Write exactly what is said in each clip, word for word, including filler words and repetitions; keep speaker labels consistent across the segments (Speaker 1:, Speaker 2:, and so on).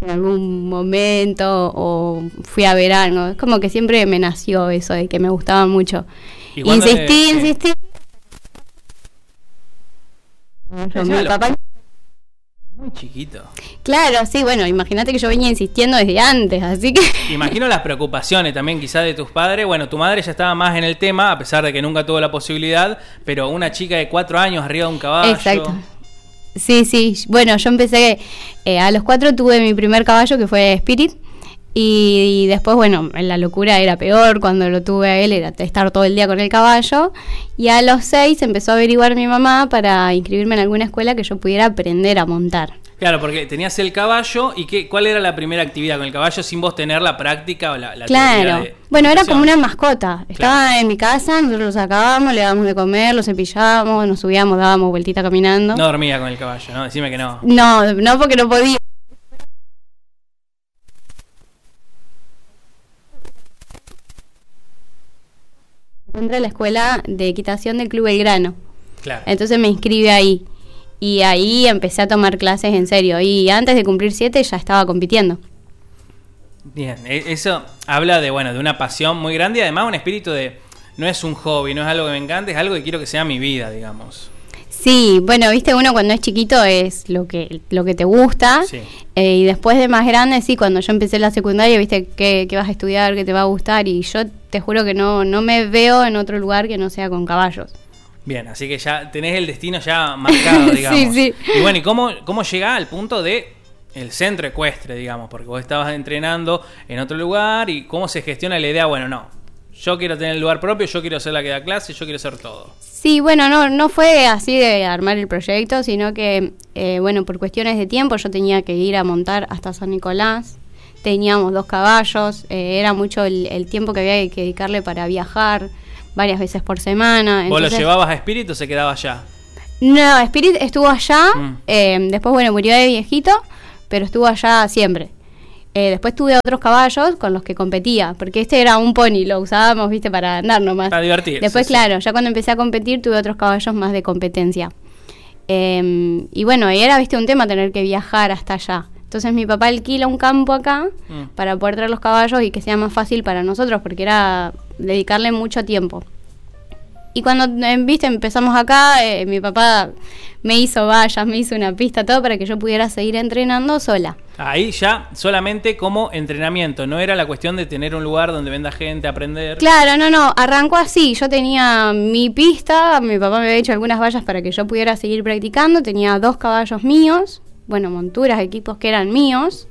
Speaker 1: en algún momento o fui a ver algo. Es como que siempre me nació eso de que me gustaba mucho. Insistí, le, insistí.
Speaker 2: Yo, mi papá muy chiquito.
Speaker 1: Claro, sí, bueno, imagínate que yo venía insistiendo desde antes, así que...
Speaker 2: Imagino las preocupaciones también quizás de tus padres. Bueno, tu madre ya estaba más en el tema, a pesar de que nunca tuvo la posibilidad, pero una chica de cuatro años arriba de un caballo...
Speaker 1: Exacto. Sí, sí, bueno, yo empecé, eh, a los cuatro tuve mi primer caballo, que fue Spirit, y, y después, bueno, la locura era peor, cuando lo tuve a él era estar todo el día con el caballo, y a los seis empezó a averiguar mi mamá para inscribirme en alguna escuela que yo pudiera aprender a montar.
Speaker 2: Claro, porque tenías el caballo, ¿y qué, cuál era la primera actividad con el caballo sin vos tener la práctica o la, la
Speaker 1: Claro, de, bueno, era como una mascota, estaba claro. en mi casa, nosotros lo sacábamos, le dábamos de comer, lo cepillábamos, nos subíamos, dábamos vueltita caminando.
Speaker 2: No dormía con el caballo, ¿no? Decime que no.
Speaker 1: No, no porque no podía. Entré a la escuela de equitación del Club Belgrano.
Speaker 2: Claro.
Speaker 1: Entonces me inscribí ahí. Y ahí empecé a tomar clases en serio. Y antes de cumplir siete ya estaba compitiendo.
Speaker 2: Bien, eso habla de, bueno, de una pasión muy grande y además un espíritu de... No es un hobby, no es algo que me encante, es algo que quiero que sea mi vida, digamos.
Speaker 1: Sí, bueno, viste, uno cuando es chiquito es lo que lo que te gusta.
Speaker 2: Sí.
Speaker 1: Eh, y después de más grande, sí, cuando yo empecé la secundaria, viste, qué, qué vas a estudiar, qué te va a gustar. Y yo te juro que no, no me veo en otro lugar que no sea con caballos.
Speaker 2: Bien, así que ya tenés el destino ya marcado, digamos.
Speaker 1: Sí, sí.
Speaker 2: Y bueno, ¿y cómo, cómo llegás al punto de el centro ecuestre, digamos? Porque vos estabas entrenando en otro lugar y cómo se gestiona la idea, bueno, no, yo quiero tener el lugar propio, yo quiero ser la que da clase, yo quiero ser todo.
Speaker 1: Sí, bueno, no, no fue así de armar el proyecto, sino que, eh, bueno, por cuestiones de tiempo yo tenía que ir a montar hasta San Nicolás, teníamos dos caballos, eh, era mucho el, el tiempo que había que dedicarle para viajar varias veces por semana.
Speaker 2: ¿Vos
Speaker 1: Entonces,
Speaker 2: lo llevabas a Spirit o se quedaba allá?
Speaker 1: No, Spirit estuvo allá,
Speaker 2: mm.
Speaker 1: eh, después, bueno, murió de viejito, pero estuvo allá siempre. Eh, después tuve otros caballos con los que competía, porque este era un pony, lo usábamos, viste, para andar nomás.
Speaker 2: Para divertirse.
Speaker 1: Después,
Speaker 2: sí,
Speaker 1: claro,
Speaker 2: sí.
Speaker 1: ya cuando empecé a competir tuve otros caballos más de competencia. Eh, y bueno, y era, viste, un tema tener que viajar hasta allá. Entonces mi papá alquila un campo acá mm. para poder traer los caballos y que sea más fácil para nosotros, porque era dedicarle mucho tiempo. Y cuando, eh, viste, empezamos acá, eh, mi papá me hizo vallas, me hizo una pista, todo para que yo pudiera seguir entrenando sola.
Speaker 2: Ahí ya solamente como entrenamiento, no era la cuestión de tener un lugar donde venda gente, aprender.
Speaker 1: Claro, no, no, arrancó así, yo tenía mi pista, mi papá me había hecho algunas vallas para que yo pudiera seguir practicando, tenía dos caballos míos, bueno, monturas, equipos que eran míos.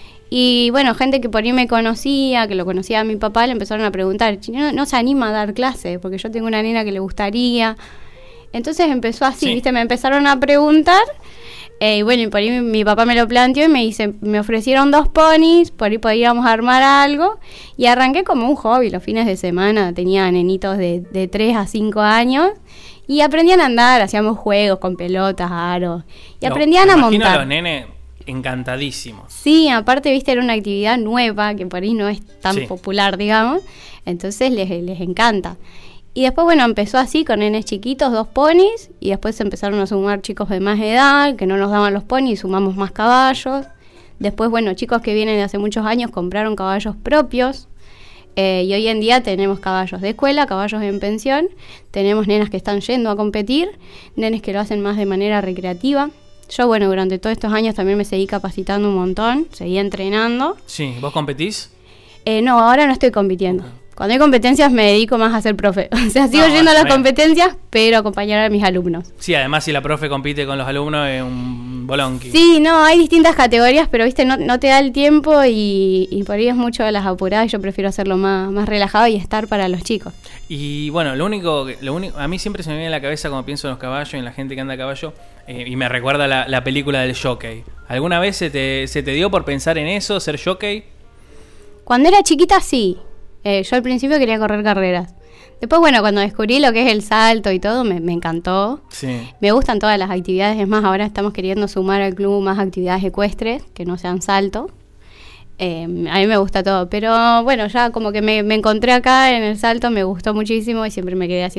Speaker 1: Y bueno, gente que por ahí me conocía, que lo conocía a mi papá, le empezaron a preguntar, no, no se anima a dar clase, porque yo tengo una nena que le gustaría. Entonces empezó así, sí. ¿viste? Me empezaron a preguntar, eh, y bueno, y por ahí mi, mi papá me lo planteó y me dice, me ofrecieron dos ponis, por ahí podíamos armar algo, y arranqué como un hobby los fines de semana, tenía nenitos de, de tres a cinco años, y aprendían a andar, hacíamos juegos con pelotas, aros, y no, aprendían a montar.
Speaker 2: A los nenes encantadísimos.
Speaker 1: Sí, aparte, viste, era una actividad nueva que por ahí no es tan sí. popular, digamos, entonces les, les encanta. Y después, bueno, empezó así con nenes chiquitos, dos ponis, y después se empezaron a sumar chicos de más edad, que no nos daban los ponis, sumamos más caballos. Después, bueno, chicos que vienen de hace muchos años compraron caballos propios, eh, y hoy en día tenemos caballos de escuela, caballos en pensión, tenemos nenas que están yendo a competir, nenes que lo hacen más de manera recreativa. Yo, bueno, durante todos estos años también me seguí capacitando un montón, seguí entrenando.
Speaker 2: Sí, ¿vos competís?
Speaker 1: Eh, no, ahora no estoy compitiendo. Okay. Cuando hay competencias me dedico más a ser profe. O sea, sigo no, yendo a las bien. competencias, pero acompañar a mis alumnos.
Speaker 2: Sí, además si la profe compite con los alumnos es un bolonqui.
Speaker 1: Sí, no, hay distintas categorías, pero viste, no, no te da el tiempo y, y por ahí es mucho de las apuradas. Yo prefiero hacerlo más, más relajado y estar para los chicos.
Speaker 2: Y bueno, lo único, lo único, a mí siempre se me viene a la cabeza cuando pienso en los caballos y en la gente que anda a caballo, eh, y me recuerda la, la película del jockey. ¿Alguna vez se te, se te dio por pensar en eso, ser jockey?
Speaker 1: Cuando era chiquita, sí. Eh, yo al principio quería correr carreras. Después, bueno, cuando descubrí lo que es el salto y todo, me, me encantó.
Speaker 2: Sí.
Speaker 1: Me gustan todas las actividades. Es más, ahora estamos queriendo sumar al club más actividades ecuestres, que no sean salto. Eh, a mí me gusta todo. Pero bueno, ya como que me, me encontré acá en el salto, me gustó muchísimo y siempre me quedé haciendo eso.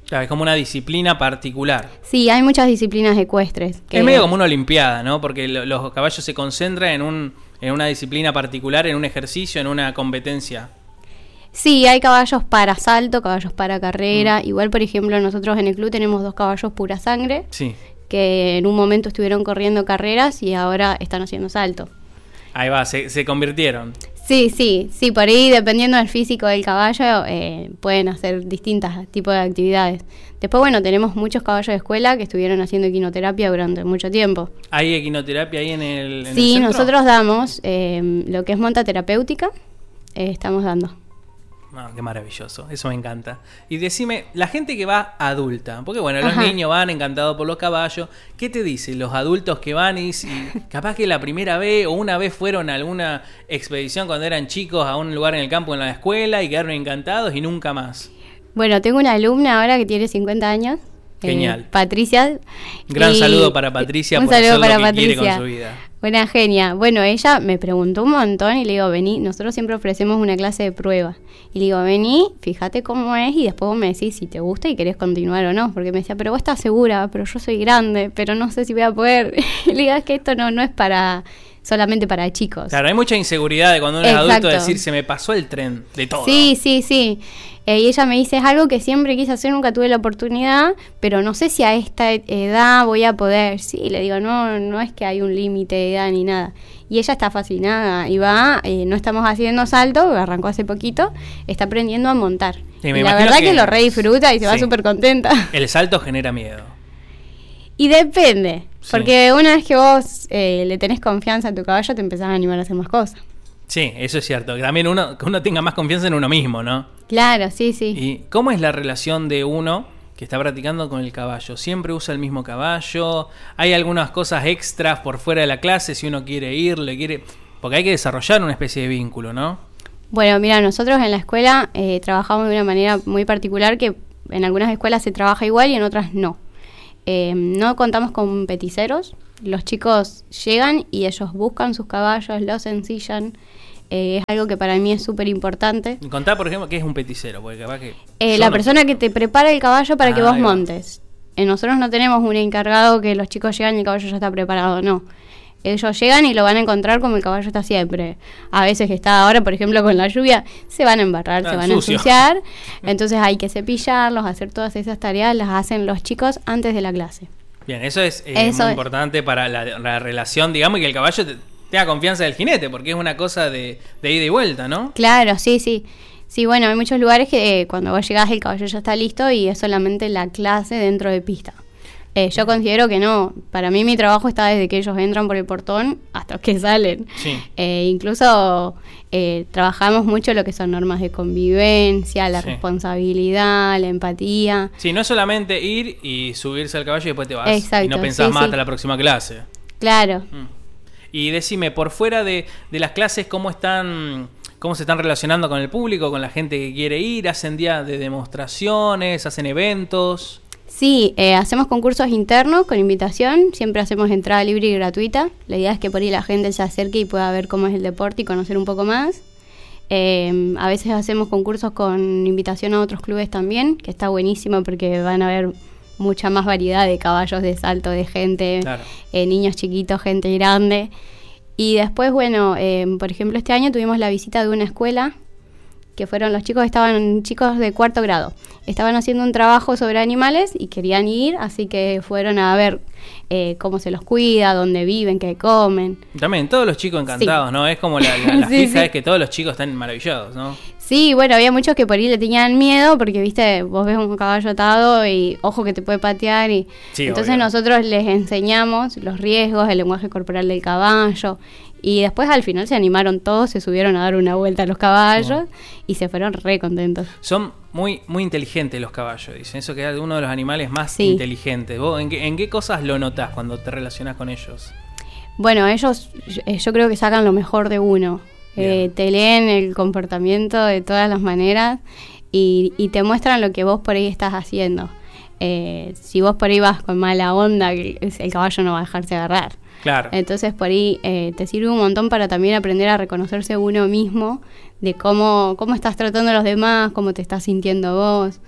Speaker 2: Claro, es como una disciplina particular.
Speaker 1: Sí, hay muchas disciplinas ecuestres. Que...
Speaker 2: Es medio como una olimpiada, ¿no? Porque lo, los caballos se concentran en, un, en una disciplina particular, en un ejercicio, en una competencia.
Speaker 1: Sí, hay caballos para salto, caballos para carrera. Mm. Igual, por ejemplo, nosotros en el club tenemos dos caballos pura sangre.
Speaker 2: Sí.
Speaker 1: Que en un momento estuvieron corriendo carreras y ahora están haciendo salto.
Speaker 2: Ahí va, se, se convirtieron.
Speaker 1: Sí, sí, sí, por ahí dependiendo del físico del caballo eh, pueden hacer distintos tipos de actividades. Después, bueno, tenemos muchos caballos de escuela que estuvieron haciendo equinoterapia durante mucho tiempo.
Speaker 2: ¿Hay equinoterapia ahí en el, en
Speaker 1: sí,
Speaker 2: el centro?
Speaker 1: Nosotros damos eh, lo que es monta terapéutica, eh, estamos dando.
Speaker 2: No, qué maravilloso, eso me encanta. Y decime, la gente que va adulta, porque bueno, los
Speaker 1: Ajá.
Speaker 2: niños van encantados por los caballos, ¿qué te dicen los adultos que van y, y capaz que la primera vez o una vez fueron a alguna expedición cuando eran chicos a un lugar en el campo en la escuela y quedaron encantados y nunca más?
Speaker 1: Bueno, tengo una alumna ahora que tiene cincuenta años.
Speaker 2: Genial.
Speaker 1: Eh, Patricia.
Speaker 2: Gran
Speaker 1: y,
Speaker 2: saludo para Patricia
Speaker 1: un
Speaker 2: por
Speaker 1: saludo
Speaker 2: hacer
Speaker 1: para
Speaker 2: lo que
Speaker 1: Patricia.
Speaker 2: quiere con su vida.
Speaker 1: Buena genia. Bueno, ella me preguntó un montón y le digo, vení, nosotros siempre ofrecemos una clase de prueba. Y le digo, vení, fíjate cómo es y después vos me decís si te gusta y querés continuar o no. Porque me decía, pero vos estás segura, pero yo soy grande, pero no sé si voy a poder. Y le digo, es que esto no, no es para solamente para chicos.
Speaker 2: Claro, hay mucha inseguridad de cuando uno
Speaker 1: Exacto.
Speaker 2: es adulto decir, se me pasó el tren de todo.
Speaker 1: Sí, sí, sí. Eh, y ella me dice, es algo que siempre quise hacer, nunca tuve la oportunidad, pero no sé si a esta edad voy a poder. Sí, le digo, no, no es que hay un límite de edad ni nada. Y ella está fascinada y va, eh, no estamos haciendo salto, arrancó hace poquito, está aprendiendo a montar.
Speaker 2: Sí, me
Speaker 1: y la
Speaker 2: imagino
Speaker 1: verdad
Speaker 2: que-
Speaker 1: que, lo re disfruta y se va
Speaker 2: Sí.
Speaker 1: súper contenta.
Speaker 2: El salto genera miedo.
Speaker 1: Y depende,
Speaker 2: Sí.
Speaker 1: porque una vez que vos eh, le tenés confianza a tu caballo, te empezás a animar a hacer más cosas.
Speaker 2: Sí, eso es cierto. Que también uno, que uno tenga más confianza en uno mismo, ¿no?
Speaker 1: Claro, sí, sí.
Speaker 2: ¿Y cómo es la relación de uno que está practicando con el caballo? ¿Siempre usa el mismo caballo? ¿Hay algunas cosas extras por fuera de la clase si uno quiere ir, le quiere...? Porque hay que desarrollar una especie de vínculo, ¿no?
Speaker 1: Bueno, mira, nosotros en la escuela eh, trabajamos de una manera muy particular que en algunas escuelas se trabaja igual y en otras no. Eh, no contamos con peticeros, los chicos llegan y ellos buscan sus caballos, los ensillan. Eh, es algo que para mí es súper importante.
Speaker 2: Y contá, por ejemplo, qué es un peticero, porque capaz que...
Speaker 1: Eh,
Speaker 2: yo
Speaker 1: la
Speaker 2: no-
Speaker 1: persona que te prepara el caballo para
Speaker 2: Ah,
Speaker 1: que vos
Speaker 2: ahí va.
Speaker 1: montes. Eh, nosotros no tenemos un encargado que los chicos llegan y el caballo ya está preparado, no. Ellos llegan y lo van a encontrar como el caballo está siempre. A veces que está ahora, por ejemplo, con la lluvia, se van a embarrar,
Speaker 2: Ah,
Speaker 1: se van
Speaker 2: sucio.
Speaker 1: a ensuciar. Entonces hay que cepillarlos, hacer todas esas tareas, las hacen los chicos antes de la clase.
Speaker 2: Bien, eso es eh,
Speaker 1: Eso
Speaker 2: muy
Speaker 1: es.
Speaker 2: importante para la, la relación, digamos, y que el caballo te- tenga confianza del jinete, porque es una cosa de, de ida y vuelta, ¿no?
Speaker 1: Claro, sí, sí. Sí, bueno, hay muchos lugares que eh, cuando vos llegás el caballo ya está listo y es solamente la clase dentro de pista. Eh, yo considero que no. Para mí mi trabajo está desde que ellos entran por el portón hasta que salen.
Speaker 2: Sí.
Speaker 1: Eh, incluso eh, trabajamos mucho lo que son normas de convivencia, la
Speaker 2: Sí.
Speaker 1: responsabilidad, la empatía.
Speaker 2: Sí, no es solamente ir y subirse al caballo y después te vas.
Speaker 1: Exacto,
Speaker 2: y no pensás
Speaker 1: sí,
Speaker 2: más
Speaker 1: sí.
Speaker 2: hasta la próxima clase.
Speaker 1: Claro.
Speaker 2: Mm. Y decime, por fuera de, de las clases, ¿cómo están, cómo se están relacionando con el público, con la gente que quiere ir? ¿Hacen días de demostraciones? ¿Hacen eventos?
Speaker 1: Sí, eh, hacemos concursos internos con invitación, siempre hacemos entrada libre y gratuita. La idea es que por ahí la gente se acerque y pueda ver cómo es el deporte y conocer un poco más. Eh, a veces hacemos concursos con invitación a otros clubes también, que está buenísimo porque van a ver mucha más variedad de caballos de salto, de gente,
Speaker 2: Claro.
Speaker 1: eh, niños chiquitos, gente grande. Y después, bueno, eh, por ejemplo, este año tuvimos la visita de una escuela que fueron los chicos, estaban chicos de cuarto grado. Estaban haciendo un trabajo sobre animales y querían ir, así que fueron a ver eh, cómo se los cuida, dónde viven, qué comen.
Speaker 2: También, todos los chicos encantados,
Speaker 1: Sí.
Speaker 2: ¿no? Es como la, la, la
Speaker 1: Sí,
Speaker 2: fija
Speaker 1: sí.
Speaker 2: es que todos los chicos están maravillados, ¿no?
Speaker 1: Sí, bueno, había muchos que por ahí le tenían miedo porque, viste, vos ves un caballo atado y ojo que te puede patear. y
Speaker 2: Sí,
Speaker 1: Entonces
Speaker 2: obvio.
Speaker 1: nosotros les enseñamos los riesgos, el lenguaje corporal del caballo. Y después al final se animaron todos, se subieron a dar una vuelta a los caballos y se fueron re contentos.
Speaker 2: Son muy muy inteligentes los caballos, dicen. Eso que es uno de los animales más
Speaker 1: Sí.
Speaker 2: inteligentes. ¿Vos en qué, en qué cosas lo notás cuando te relacionás con ellos?
Speaker 1: Bueno, ellos eh, yo creo que sacan lo mejor de uno. Eh,
Speaker 2: Bien.
Speaker 1: te leen el comportamiento de todas las maneras y, y te muestran lo que vos por ahí estás haciendo. Eh, si vos por ahí vas con mala onda, el, el caballo no va a dejarse agarrar.
Speaker 2: Claro.
Speaker 1: Entonces por ahí eh, te sirve un montón para también aprender a reconocerse uno mismo, de cómo, cómo estás tratando a los demás, cómo te estás sintiendo vos.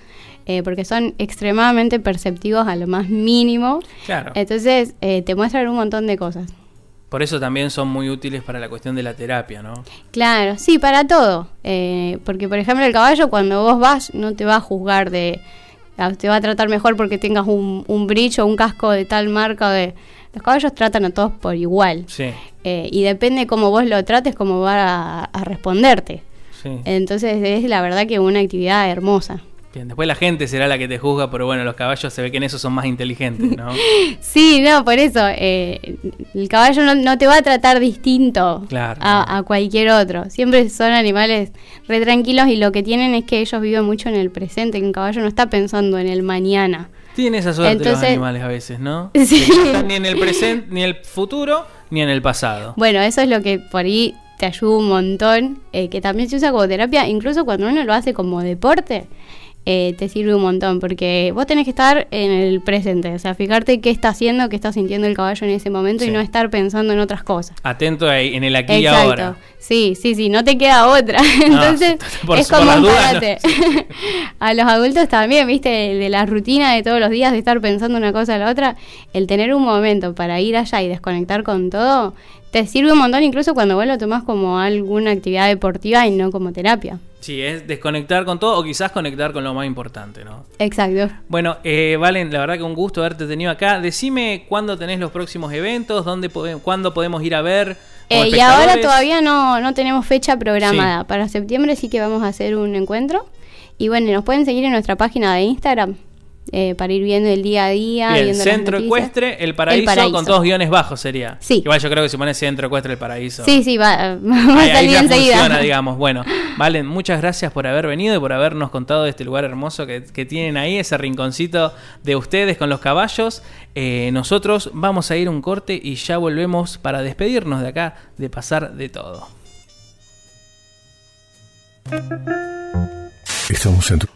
Speaker 1: eh, porque son extremadamente perceptivos a lo más mínimo.
Speaker 2: Claro.
Speaker 1: Entonces eh, te muestran un montón de cosas.
Speaker 2: Por eso también son muy útiles para la cuestión de la terapia, ¿no?
Speaker 1: Claro, sí, para todo. Eh, porque, por ejemplo, el caballo cuando vos vas no te va a juzgar de... te va a tratar mejor porque tengas un, un bridge o un casco de tal marca. De los caballos tratan a todos por igual.
Speaker 2: Sí.
Speaker 1: Eh, y depende cómo vos lo trates, cómo va a, a responderte.
Speaker 2: Sí.
Speaker 1: Entonces es la verdad que una actividad hermosa.
Speaker 2: Bien, después la gente será la que te juzga, pero bueno, los caballos se ve que en eso son más inteligentes, ¿no?
Speaker 1: Sí, no, por eso. Eh, el caballo no, no te va a tratar distinto
Speaker 2: Claro.
Speaker 1: a, a cualquier otro. Siempre son animales re tranquilos y lo que tienen es que ellos viven mucho en el presente, que un caballo no está pensando en el mañana.
Speaker 2: Tienen esa suerte
Speaker 1: Entonces,
Speaker 2: los animales a veces, ¿no?
Speaker 1: Sí.
Speaker 2: Que no están ni en el presente, ni en el futuro, ni en el pasado.
Speaker 1: Bueno, eso es lo que por ahí te ayuda un montón, eh, que también se usa como terapia, incluso cuando uno lo hace como deporte. Eh, te sirve un montón, porque vos tenés que estar en el presente, o sea, fijarte qué está haciendo, qué está sintiendo el caballo en ese momento,
Speaker 2: Sí.
Speaker 1: y no estar pensando en otras cosas.
Speaker 2: Atento ahí, en el aquí
Speaker 1: Exacto.
Speaker 2: y ahora.
Speaker 1: Sí, sí, sí, no te queda otra. Entonces,
Speaker 2: por-
Speaker 1: es
Speaker 2: por
Speaker 1: como
Speaker 2: las
Speaker 1: un
Speaker 2: dudas,
Speaker 1: parate. A los adultos también, viste, de la rutina de todos los días de estar pensando una cosa a la otra, el tener un momento para ir allá y desconectar con todo, te sirve un montón, incluso cuando vos lo tomás como alguna actividad deportiva y no como terapia.
Speaker 2: Sí, es desconectar con todo o quizás conectar con lo más importante, ¿no?
Speaker 1: Exacto.
Speaker 2: Bueno, eh, Valen, la verdad que un gusto haberte tenido acá. Decime cuándo tenés los próximos eventos, dónde pode- cuándo podemos ir a ver. como
Speaker 1: Eh, y ahora
Speaker 2: espectadores.
Speaker 1: todavía no, no tenemos fecha programada.
Speaker 2: Sí.
Speaker 1: Para septiembre sí que vamos a hacer un encuentro. Y bueno, nos pueden seguir en nuestra página de Instagram eh, para ir viendo el día a día.
Speaker 2: Bien,
Speaker 1: viendo las
Speaker 2: Centro
Speaker 1: noticias.
Speaker 2: Ecuestre, el paraíso,
Speaker 1: El Paraíso.
Speaker 2: con todos guiones bajos sería.
Speaker 1: Sí.
Speaker 2: Igual yo creo que si pones Centro Ecuestre, el paraíso.
Speaker 1: Sí, sí, va, va
Speaker 2: Ahí,
Speaker 1: a
Speaker 2: ahí
Speaker 1: salir
Speaker 2: ya
Speaker 1: enseguida.
Speaker 2: funciona, digamos. Bueno, Valen, muchas gracias por haber venido y por habernos contado de este lugar hermoso que, que tienen ahí, ese rinconcito de ustedes con los caballos. Eh, nosotros vamos a ir a un corte y ya volvemos para despedirnos de acá, de Pasar de Todo.
Speaker 3: Estamos en tu...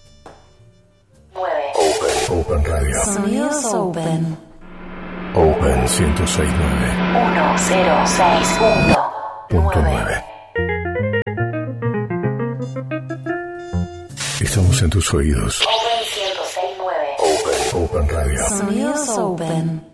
Speaker 3: Open, Open Radio.
Speaker 4: Sonidos Open.
Speaker 3: Open ciento seis punto nueve
Speaker 4: uno cero seis uno
Speaker 3: punto
Speaker 4: nueve.
Speaker 3: nueve. Estamos en tus oídos.
Speaker 4: Open ciento seis punto nueve.
Speaker 3: Open, Open Radio.
Speaker 4: Sonidos Open.